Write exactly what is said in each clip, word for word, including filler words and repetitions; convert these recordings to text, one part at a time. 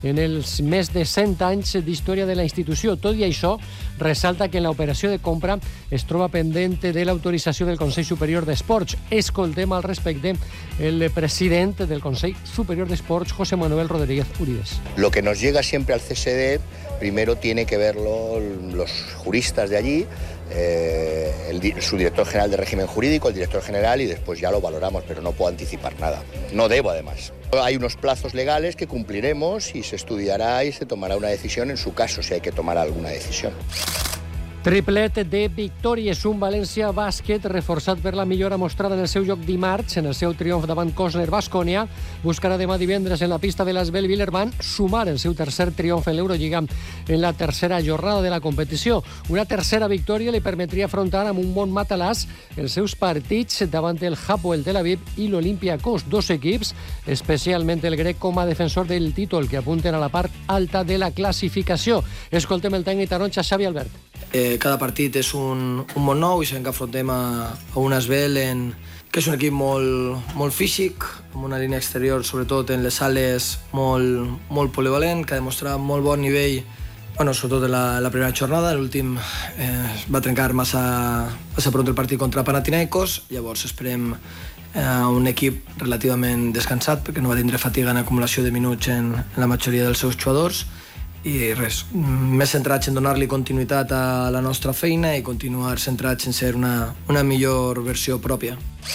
en els més de cent anys d'història de la institució. Tot i això, ressalta que en l'operació de compra es troba pendent de l'autorització del Consell Superior d'Esports. Escoltem al respecte el president del Consell Superior d'Esports, José Manuel Rodríguez Uribes. Lo que nos llega siempre al C S D, primero tiene que verlo los juristas de allí, eh, el, su director general de régimen jurídico, el director general, y después ya lo valoramos, pero no puedo anticipar nada. No debo, además. Hay unos plazos legales que cumpliremos y se estudiará y se tomará una decisión en su caso, si hay que tomar alguna decisión. Triplet de victòries, un València bàsquet reforçat per la millora mostrada en el seu joc dimarts, en el seu triomf davant Cosner Baskonia. Buscarà demà divendres en la pista de l'Asvel Villerban sumar el seu tercer triomf en l'Eurolliga en la tercera jornada de la competició. Una tercera victòria li permetria afrontar amb un bon matalàs els seus partits davant el Hapoel Tel Aviv i l'Olympiacos, dos equips, especialment el grec com a defensor del títol, que apunten a la part alta de la classificació. Escoltem el tècnic taronja Xavi Albert. Eh, cada partit és un, un món nou i sabem que afrontem a, a un Asvel en, que és un equip molt, molt físic, amb una línia exterior, sobretot en les ales, molt, molt polivalent, que ha demostrat molt bon nivell, bueno, sobretot en la, la primera jornada. L'últim eh, va trencar massa, massa pront el partit contra Panathinaikos, llavors esperem eh, un equip relativament descansat, perquè no va tindre fatiga en acumulació de minuts en, en la majoria dels seus jugadors. I res, més centrats en donar-li continuïtat a la nostra feina i continuar centrats en ser una, una millor versió pròpia.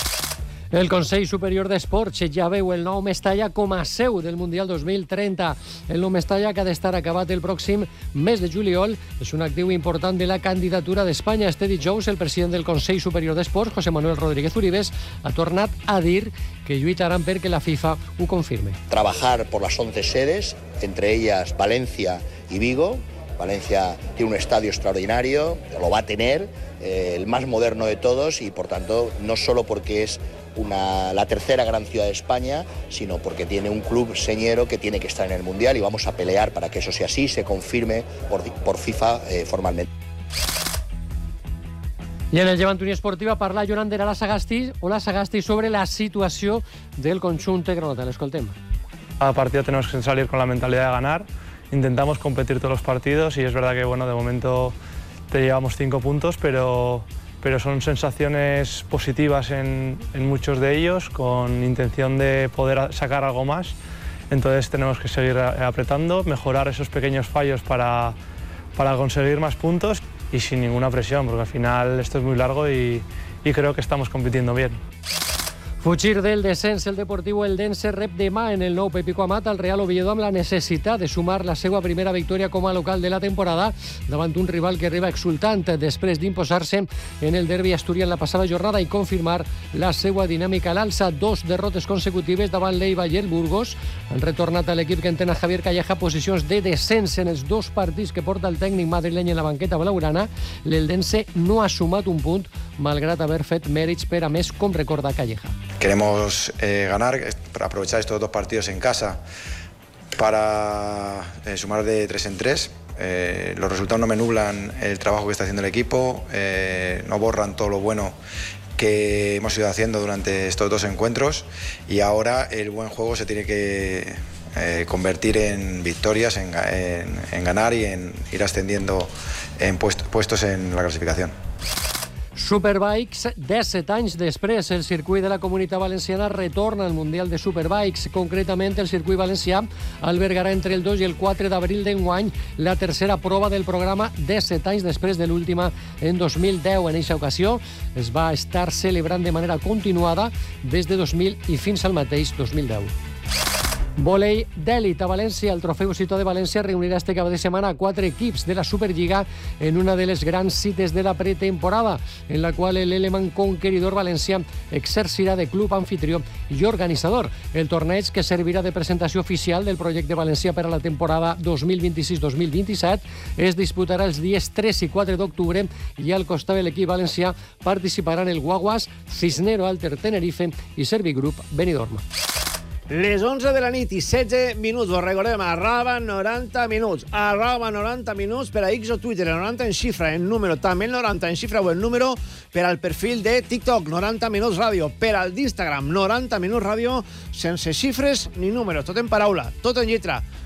El Consell Superior d'Esports ja veu el nou Mestalla com a seu del Mundial dos mil trenta. El nou Mestalla, que ha d'estar acabat el pròxim mes de juliol, és un actiu important de la candidatura d'Espanya. Este dijous, el president del Consell Superior d'Esports, José Manuel Rodríguez Uribes, ha tornat a dir que lluitaran perquè la FIFA ho confirme. Trabajar por las once sedes, entre ellas Valencia y Vigo. Valencia tiene un estadio extraordinario, lo va a tener, eh, el más moderno de todos, y por tanto no solo porque es una, la tercera gran ciudad de España, sino porque tiene un club señero que tiene que estar en el Mundial, y vamos a pelear para que eso sea así, se confirme por, por FIFA eh, formalmente. I en el Llevant Unió Esportiva parla Joan Hola Sagasti, Hola Sagasti sobre la situació del conjunt granota. L'escoltem. Cada partido tenemos que salir con la mentalidad de ganar. Intentamos competir todos los partidos y es verdad que bueno, de momento te llevamos cinco puntos, pero, pero son sensaciones positivas en, en muchos de ellos, con intención de poder sacar algo más. Entonces tenemos que seguir apretando, mejorar esos pequeños fallos para, para conseguir más puntos y sin ninguna presión, porque al final esto es muy largo y, y creo que estamos compitiendo bien. Fugir del descens, el Deportiu Eldense rep demà en el nou Pepico Amat al Real Oviedo amb la necessitat de sumar la seva primera victòria com a local de la temporada davant un rival que arriba exultant després d'imposar-se en el derbi asturià en la passada jornada i confirmar la seva dinàmica a l'alça. Dos derrotes consecutives davant l'Eibar i el Burgos han retornat a l'equip que entén a Javier Calleja posicions de descens en els dos partits que porta el tècnic madrileny en la banqueta blaugrana. L'Eldense no ha sumat un punt malgrat haver fet mèrits per a més, com recorda Calleja. Queremos eh, ganar, aprovechar estos dos partidos en casa para eh, sumar de tres en tres. Eh, los resultados no me nublan el trabajo que está haciendo el equipo, eh, no borran todo lo bueno que hemos ido haciendo durante estos dos encuentros, y ahora el buen juego se tiene que eh, convertir en victorias, en, en, en ganar y en ir ascendiendo en puestos, puestos en la clasificación. Superbikes, disset anys després, el circuit de la Comunitat Valenciana retorna al Mundial de Superbikes. Concretament, el circuit valencià albergarà entre el dos i el quatre d'abril d'enguany la tercera prova del programa disset anys després de l'última en dos mil deu. En aquesta ocasió es va estar celebrant de manera continuada des de dos mil i fins al mateix dos mil deu. Volei d'èlit a València. El trofeu Ciutat de València reunirà este cap de setmana a quatre equips de la Superliga en una de les grans cites de la pretemporada, en la qual l'Eleman Conqueridor València exercirà de club anfitrió i organitzador. El torneig, que servirà de presentació oficial del projecte valencià per a la temporada dos mil vint-i-sis dos mil vint-i-set, es disputarà els dies tres i quatre d'octubre, i al costat de l'equip valencià participaran el Guaguas, Cisnero Alter Tenerife i Servigroup Benidorm. Les onze de la nit i setze minuts, us recordem, arroba noranta minuts, arroba noranta minuts per a X o Twitter, el noranta en xifra, en número, també el noranta en xifra o el número per al perfil de TikTok, noranta minuts ràdio, per al d'Instagram, noranta minuts ràdio, sense xifres ni números, tot en paraula, tot en lletra,